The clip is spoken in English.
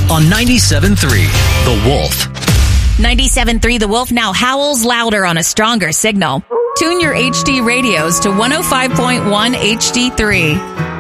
on 97.3 The Wolf. 97.3 The Wolf now howls louder on a stronger signal. Tune your HD radios to 105.1 HD3.